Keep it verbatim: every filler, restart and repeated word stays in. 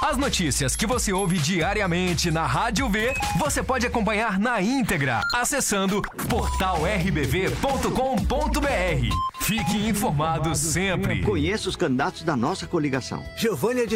As notícias que você ouve diariamente na Rádio V, você pode acompanhar na íntegra, acessando portal r b v ponto com ponto b r. Fique informado sempre. Conheça os candidatos da nossa coligação. Giovânia de